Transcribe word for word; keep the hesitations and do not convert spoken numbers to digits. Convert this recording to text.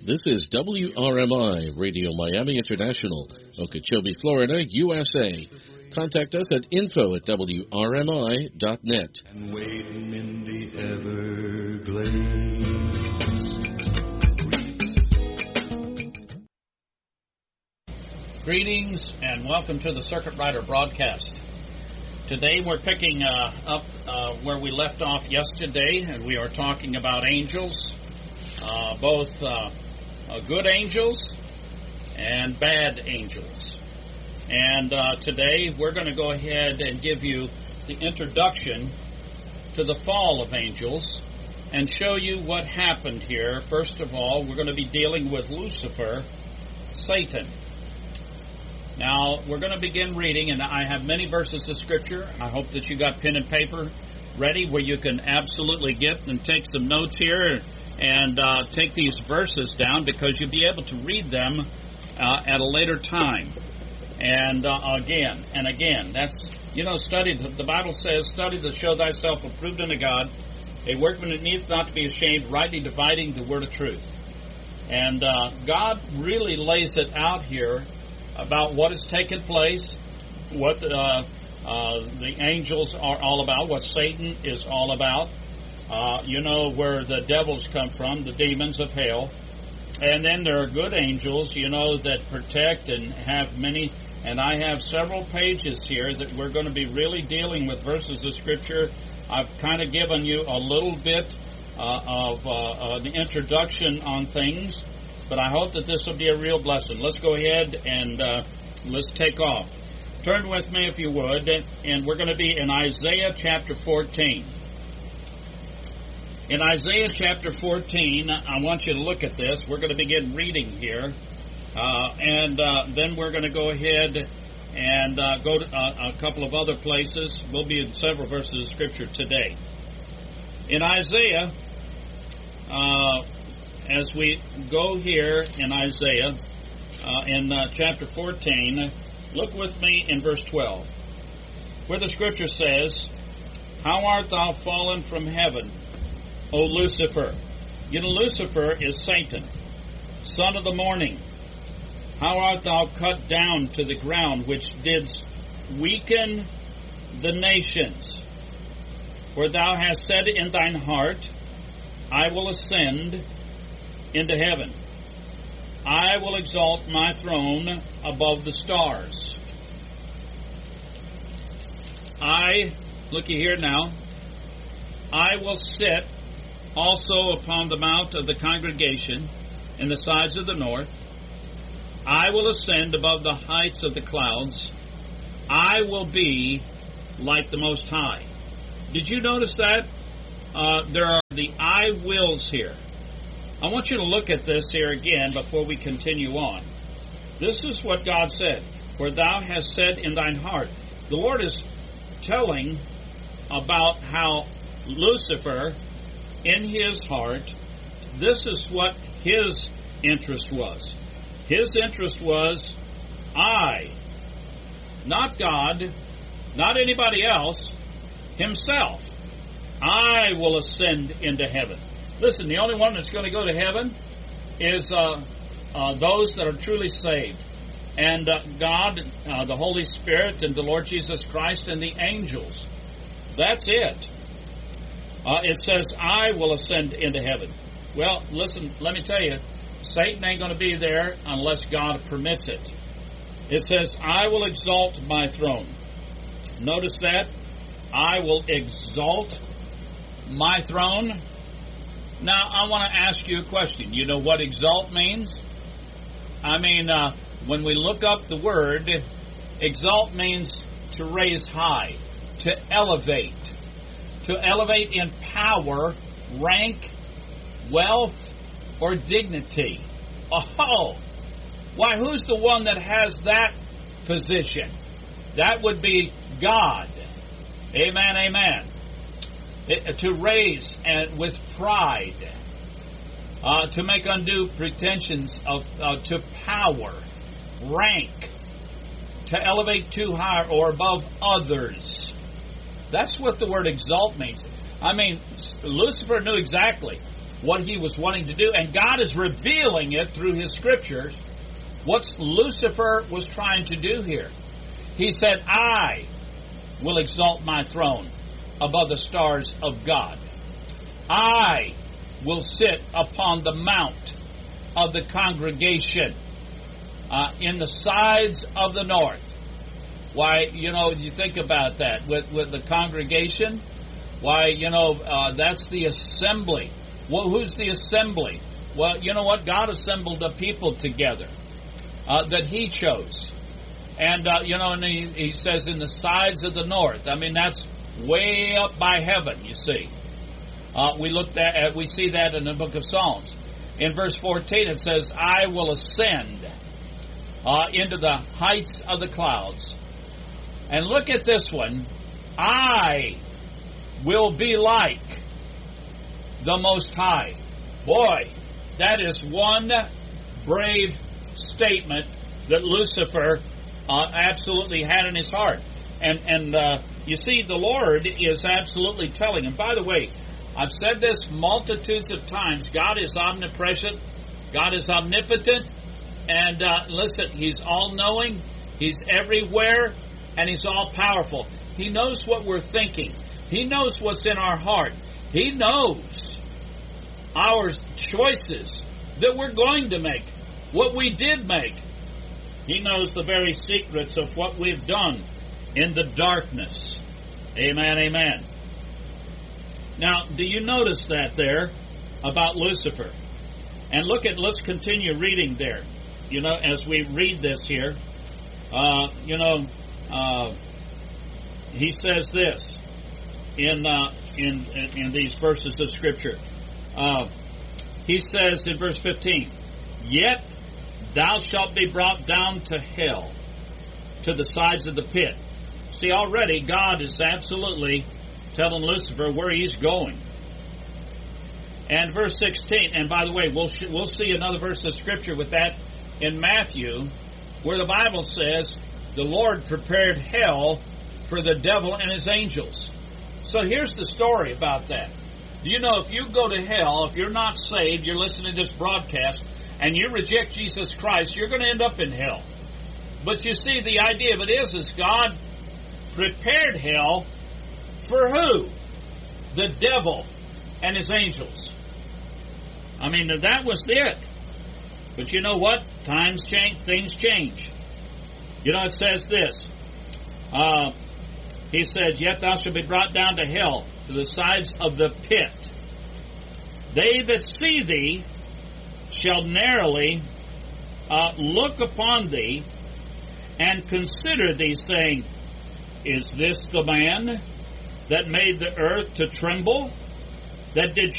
This is W R M I, Radio Miami International, Okeechobee, Florida, U S A. Contact us at info at W R M I dot net. And waiting in the Everglades. Greetings and welcome to the Circuit Rider broadcast. Today we're picking uh, up uh, where we left off yesterday, and we are talking about angels, uh, both uh, uh, good angels and bad angels. And uh, today we're going to go ahead and give you the introduction to the fall of angels and show you what happened here. First of all, we're going to be dealing with Lucifer, Satan. Now, we're going to begin reading, and I have many verses of Scripture. I hope that you got pen and paper ready where you can absolutely get and take some notes here and uh, take these verses down, because you'll be able to read them uh, at a later time. And uh, again and again, that's, you know, study. The Bible says, study to show thyself approved unto God, a workman that needeth not to be ashamed, rightly dividing the word of truth. And uh, God really lays it out here about what has taken place, what uh, uh, the angels are all about, what Satan is all about. Uh, you know where the devils come from, the demons of hell. And then there are good angels, you know, that protect and have many. And I have several pages here that we're going to be really dealing with verses of Scripture. I've kind of given you a little bit uh, of uh, uh, the introduction on things, but I hope that this will be a real blessing. Let's go ahead and uh, let's take off. Turn with me, if you would, and we're going to be in Isaiah chapter fourteen. In Isaiah chapter fourteen, I want you to look at this. We're going to begin reading here, uh, and uh, then we're going to go ahead and uh, go to uh, a couple of other places. We'll be in several verses of Scripture today. In Isaiah, uh, as we go here in Isaiah, uh, in uh, chapter fourteen, look with me in verse twelve, where the Scripture says, "How art thou fallen from heaven, O Lucifer?" You know, Lucifer is Satan, son of the morning. "How art thou cut down to the ground, which didst weaken the nations? For thou hast said in thine heart, I will ascend into heaven. I will exalt my throne above the stars. I," looky here now, "I will sit also upon the mount of the congregation in the sides of the north. I will ascend above the heights of the clouds. I will be like the Most High." Did you notice that? Uh, there are the I wills here. I want you to look at this here again before we continue on. This is what God said. "For thou hast said in thine heart." The Lord is telling about how Lucifer, in his heart, this is what his interest was. His interest was, I, not God, not anybody else, himself. I will ascend into heaven. Listen, the only one that's going to go to heaven is uh, uh, those that are truly saved. And uh, God, uh, the Holy Spirit, and the Lord Jesus Christ, and the angels. That's it. Uh, it says, I will ascend into heaven. Well, listen, let me tell you, Satan ain't going to be there unless God permits it. It says, I will exalt my throne. Notice that. I will exalt my throne. Now, I want to ask you a question. You know what exalt means? I mean, uh, when we look up the word, exalt means to raise high, to elevate, to elevate in power, rank, wealth, or dignity. Oh, why, who's the one that has that position? That would be God. Amen, amen. It, to raise and with pride, uh, to make undue pretensions of uh, to power, rank, to elevate too high or above others. That's what the word exalt means. I mean, Lucifer knew exactly. what he was wanting to do, and God is revealing it through his scriptures, what Lucifer was trying to do here. He said, I will exalt my throne above the stars of God. I will sit upon the mount of the congregation uh, in the sides of the north. Why, you know, you think about that with, with the congregation. Why, you know, uh, that's the assembly. Well, who's the assembly? Well, you know what? God assembled the people together uh, that he chose. And, uh, you know, and he, he says in the sides of the north. I mean, that's way up by heaven, you see. Uh, we looked at, we see that in the book of Psalms. In verse fourteen, it says, I will ascend uh, into the heights of the clouds. And look at this one. I will be like the Most High. Boy, that is one brave statement that Lucifer uh, absolutely had in his heart. And, and uh, you see, the Lord is absolutely telling him. By the way, I've said this multitudes of times. God is omnipresent. God is omnipotent. And uh, listen, he's all-knowing. He's everywhere. And he's all-powerful. He knows what we're thinking. He knows what's in our heart. He knows our choices that we're going to make, what we did make. He knows the very secrets of what we've done in the darkness. Amen, amen. Now, do you notice that there about Lucifer? And look at, let's continue reading there. You know, as we read this here, uh, you know, uh, he says this in, uh, in, in, in these verses of Scripture. Uh, he says in verse fifteen, Yet thou shalt be brought down to hell, to the sides of the pit. See, already God is absolutely telling Lucifer where he's going. And verse sixteen, and by the way, we'll sh- we'll see another verse of Scripture with that in Matthew, where the Bible says the Lord prepared hell for the devil and his angels. So here's the story about that. Do you know if you go to hell, if you're not saved, you're listening to this broadcast, and you reject Jesus Christ, you're going to end up in hell. But you see, the idea of it is, is God prepared hell for who? The devil and his angels. I mean, that was it. But you know what? Times change, things change. You know, it says this. Uh, he says, Yet thou shalt be brought down to hell, to the sides of the pit. They that see thee shall narrowly uh, look upon thee and consider thee, saying, Is this the man that made the earth to tremble, that did